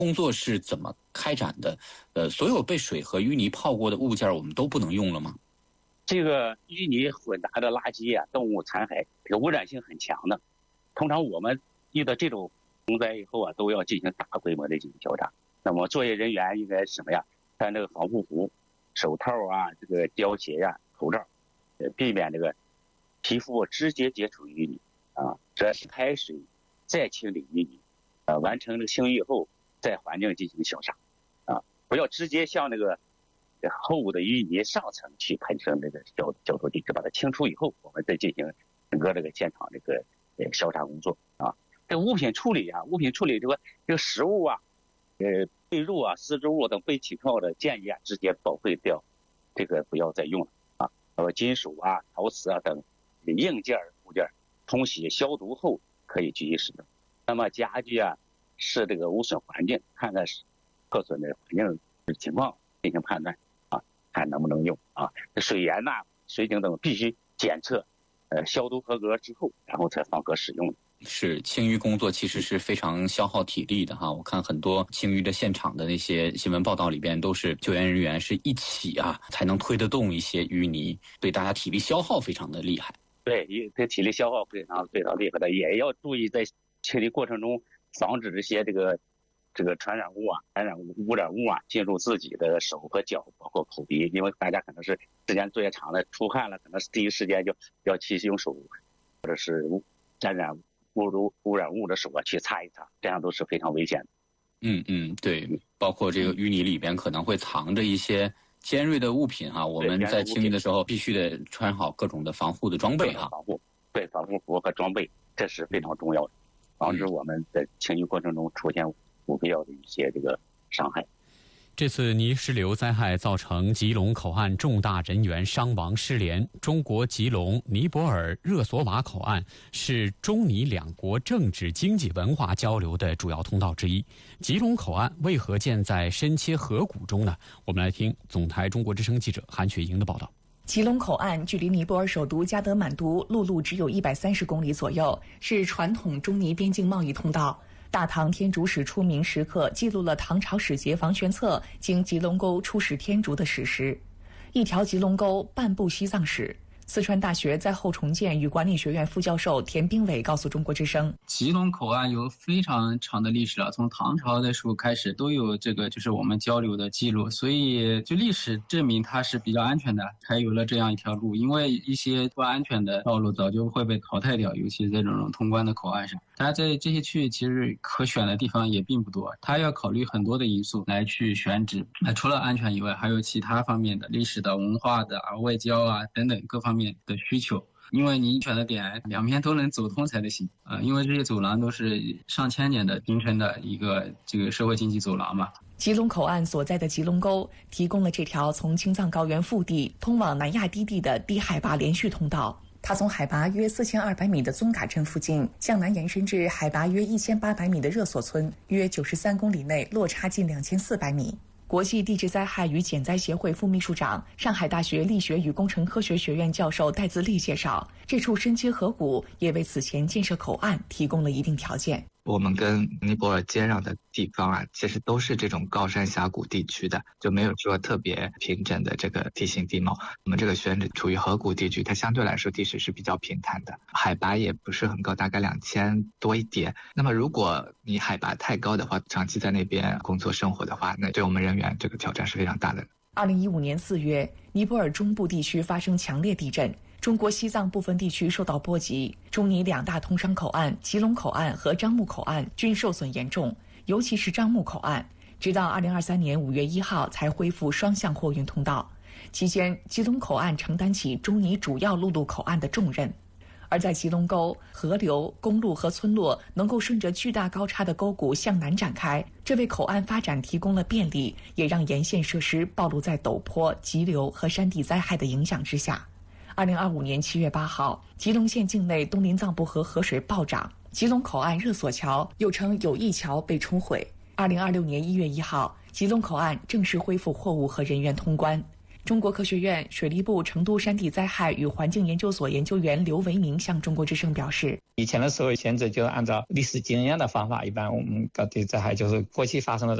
工作是怎么开展的？所有被水和淤泥泡过的物件我们都不能用了吗？ 这个淤泥混杂的垃圾啊，动物残骸，这个污染性很强的。通常我们遇到这种洪灾以后啊，都要进行大规模的进行调查。那么作业人员应该什么呀？穿这个防护服、手套啊，这个胶鞋呀、口罩，避免这个皮肤直接接触淤泥啊。这是开水再清理淤泥，完成这个清淤后，在环境进行消杀啊，不要直接向那个厚的淤泥上层去喷射这个焦脱剂，把它清除以后，我们再进行整个这个现场这个消杀工作啊。这个物品处理啊，这个食物啊，被褥啊、丝织物等被起泡的建议啊，直接报废掉，这个不要再用了啊。金属啊、陶瓷啊等硬件物件，冲洗消毒后可以继续使用。那么家具啊，是这个污损环境，看看破损的环境情况进行判断啊，看能不能用啊。水源呐、水井等必须检测，消毒合格之后，然后才放河使用。 是清淤工作其实是非常消耗体力的哈，我看很多清淤的现场的那些新闻报道里边，都是救援人员是一起啊才能推得动一些淤泥，对大家体力消耗非常的厉害。 对，这体力消耗非常厉害的，也要注意在清理过程中防止这些这个传染物啊、污染物啊进入自己的手和脚，包括口鼻，因为大家可能是时间作业长了，出汗了，可能是第一时间就要去用手或者是沾染污染物的手啊去擦一擦，这样都是非常危险的。 对，包括这个淤泥里边可能会藏着一些尖锐的物品哈，我们在清理的时候必须得穿好各种的防护的装备哈。 防护服和装备，这是非常重要的，防止我们在清理过程中出现不必要的一些这个伤害。 这次泥石流灾害造成吉隆口岸重大人员伤亡失联，中国吉隆、尼泊尔热索瓦口岸是中尼两国政治、经济、文化交流的主要通道之一。吉隆口岸为何建在深切河谷中呢？我们来听总台中国之声记者韩雪莹的报道。 吉隆口岸距离尼泊尔首都加德满都陆路只有130公里左右，是传统中尼边境贸易通道。大唐天竺史出名时刻记录了唐朝使节房玄策经吉隆沟出使天竺的史实。一条吉隆沟，半部西藏史。四川大学灾后重建与管理学院副教授田兵伟告诉中国之声， 吉隆口岸有非常长的历史了，从唐朝的时候开始都有这个就是我们交流的记录，所以就历史证明它是比较安全的，才有了这样一条路。因为一些不安全的道路早就会被淘汰掉，尤其在这种通关的口岸上，它在这些区域其实可选的地方也并不多，它要考虑很多的因素来去选址。除了安全以外，还有其他方面的历史的、文化的外交啊等等各方面的需求，因为你选的点两边都能走通才行因为这些走廊都是上千年的形成的一个这个社会经济走廊嘛。 吉隆口岸所在的吉隆沟提供了这条从青藏高原腹地通往南亚低地的低海拔连续通道。它从海拔约4200米的宗嘎镇附近向南延伸至海拔约1800米的热索村，约93公里内落差近2400米。国际地质灾害与减灾协会副秘书长、上海大学力学与工程科学学院教授戴自立介绍，这处深切河谷也为此前建设口岸提供了一定条件。 我们跟尼泊尔接壤的地方啊，其实都是这种高山峡谷地区的，就没有说特别平整的这个地形地貌。我们这个选址处于河谷地区，它相对来说地势是比较平坦的，海拔也不是很高，大概2000多一点。那么如果你海拔太高的话，长期在那边工作生活的话，那对我们人员这个挑战是非常大的。 2015年4月，尼泊尔中部地区发生强烈地震，中国西藏部分地区受到波及，中尼两大通商口岸吉隆口岸和樟木口岸均受损严重，尤其是樟木口岸，直到2023年5月1号才恢复双向货运通道。期间，吉隆口岸承担起中尼主要陆路口岸的重任。而在吉隆沟，河流、公路和村落能够顺着巨大高差的沟谷向南展开，这为口岸发展提供了便利，也让沿线设施暴露在陡坡、急流和山地灾害的影响之下。2025年7月8号，吉隆县境内东林藏布河河水暴涨，吉隆口岸热索桥又称友谊桥被冲毁。2026年1月1号，吉隆口岸正式恢复货物和人员通关。 中国科学院水利部成都山地灾害与环境研究所研究员刘维明向中国之声表示， 以前的时候选择就按照历史经验的方法，一般我们搞地灾害就是过去发生的